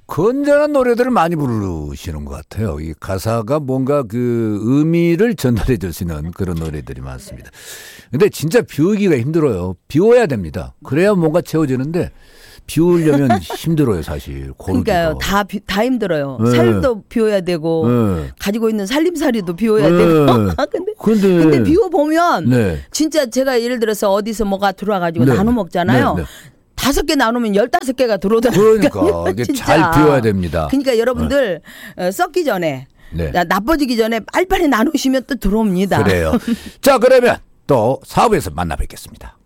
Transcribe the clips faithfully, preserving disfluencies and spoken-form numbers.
건전한 노래들을 많이 부르시는 것 같아요. 이 가사가 뭔가 그 의미를 전달해 줄 수 있는 그런 노래들이 많습니다. 근데 진짜 비우기가 힘들어요. 비워야 됩니다. 그래야 뭔가 채워지는데 비우려면 힘들어요, 사실. 그러니까요. 다, 비, 다 힘들어요. 네. 살도 비워야 되고 네. 가지고 있는 살림살이도 비워야 네. 되고. 근데, 근데, 근데 비워보면 네. 진짜 제가 예를 들어서 어디서 뭐가 들어와가지고 네. 나눠 먹잖아요. 네. 네. 다섯 개 나누면 열다섯 개가 들어오더라고요. 그러니까 이게 잘 비워야 됩니다. 그러니까 여러분들 네. 썩기 전에 네. 나빠지기 전에 빨리빨리 나누시면 또 들어옵니다. 그래요. 자, 그러면 또 사 부에서 만나 뵙겠습니다.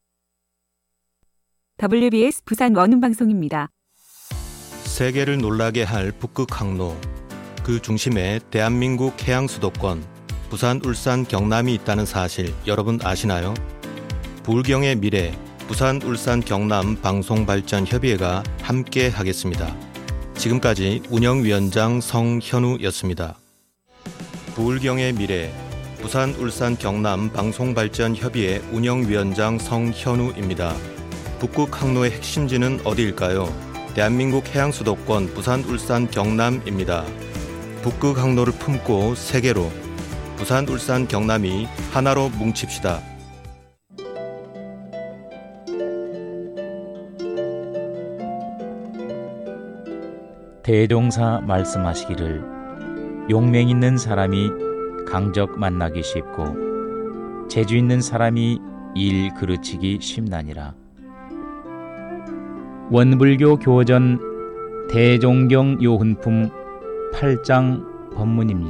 더블유비에스 부산 원음방송입니다. 세계를 놀라게 할 북극 항로, 그 중심에 대한민국 해양 수도권 부산, 울산, 경남이 있다는 사실 여러분 아시나요? 부울경의 미래 부산, 울산, 경남 방송발전협의회가 함께 하겠습니다. 지금까지 운영위원장 성현우였습니다. 부울경의 미래 부산, 울산, 경남 방송발전협의회 운영위원장 성현우입니다. 북극 항로의 핵심지는 어디일까요? 대한민국 해양수도권 부산, 울산, 경남입니다. 북극 항로를 품고 세계로 부산, 울산, 경남이 하나로 뭉칩시다. 대종사 말씀하시기를 용맹 있는 사람이 강적 만나기 쉽고 재주 있는 사람이 일 그르치기 쉽나니라. 원불교 교전 대종경 요훈품 팔 장 법문입니다.